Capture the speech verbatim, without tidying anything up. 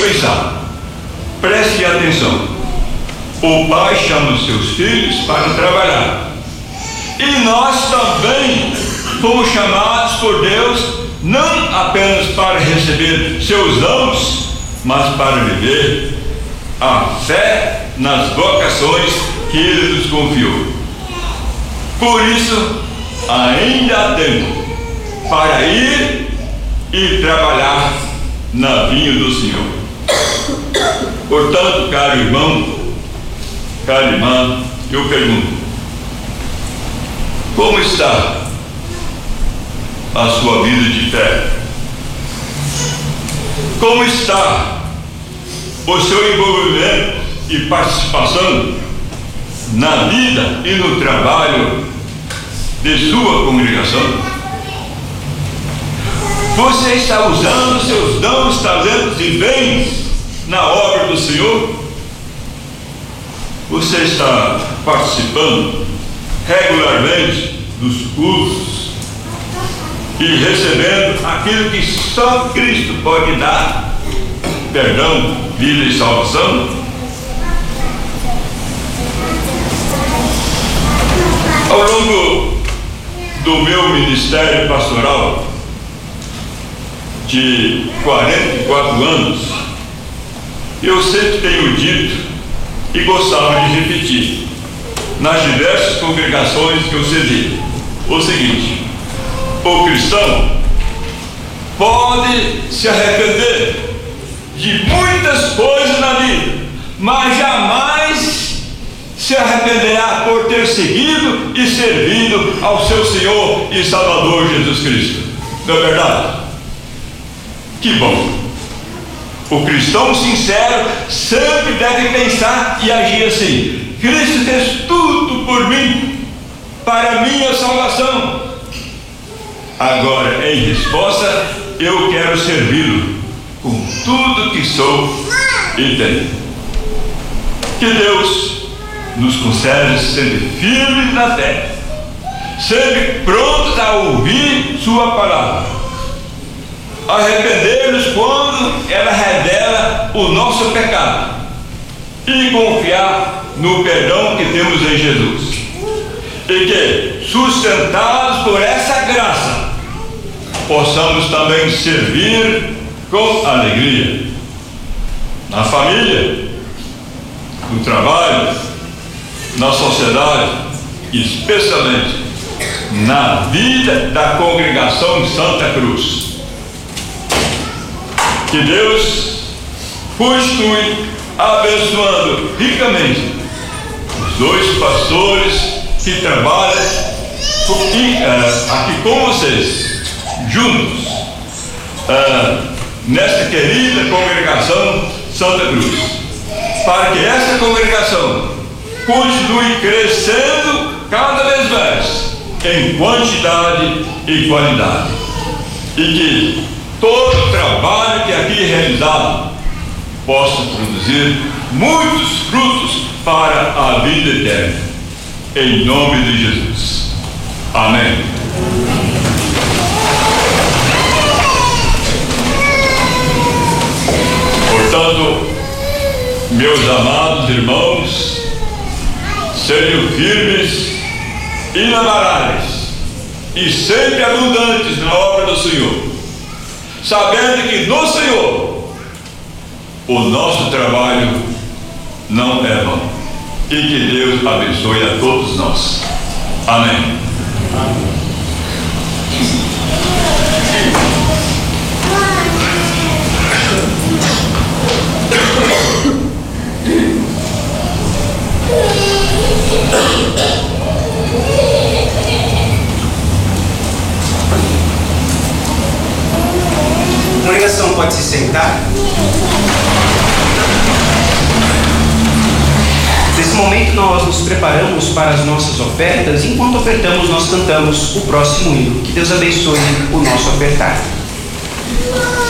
pensar. Preste atenção. O pai chama os seus filhos para trabalhar. E nós também fomos chamados por Deus não apenas para receber seus dons, mas para viver a fé nas vocações que Ele nos confiou. Por isso, ainda há tempo para ir e trabalhar na vinha do Senhor. Portanto, caro irmão, cara irmã, eu pergunto: como está a sua vida de fé? Como está o seu envolvimento e participação na vida e no trabalho de sua congregação? Você está usando seus dons, talentos e bens na obra do Senhor? Você está participando regularmente dos cultos e recebendo aquilo que só Cristo pode dar: perdão, vida e salvação? Ao longo do meu ministério pastoral de quarenta e quatro anos, eu sempre tenho dito e gostava de repetir nas diversas congregações que eu servi o seguinte: o cristão pode se arrepender de muitas coisas na vida, mas jamais se arrependerá por ter seguido e servido ao seu Senhor e Salvador Jesus Cristo. Não é verdade? Que bom! O cristão sincero sempre deve pensar e agir assim: Cristo fez tudo por mim, para minha salvação. Agora, em resposta, eu quero servi-lo com tudo que sou e tenho. Que Deus nos concede sempre firmes na fé, sempre prontos a ouvir sua palavra, arrepender-nos quando ela revela o nosso pecado e confiar no perdão que temos em Jesus, e que, sustentados por essa graça, possamos também servir com alegria na família, no trabalho, na sociedade, especialmente na vida da congregação Santa Cruz. Que Deus continue abençoando ricamente os dois pastores que trabalham aqui, uh, aqui com vocês, juntos, uh, nesta querida congregação Santa Cruz, para que esta congregação continue crescendo cada vez mais em quantidade e qualidade, e que todo o trabalho que aqui é realizado possa produzir muitos frutos para a vida eterna, em nome de Jesus. Amém. Portanto, meus amados irmãos, sejam firmes, inabaláveis e sempre abundantes na obra do Senhor, sabendo que no Senhor o nosso trabalho não é vão, e que Deus abençoe a todos nós. Amém. Amém. A congregação pode se sentar. Nesse momento nós nos preparamos para as nossas ofertas. Enquanto ofertamos, nós cantamos o próximo hino. Que Deus abençoe o nosso ofertar.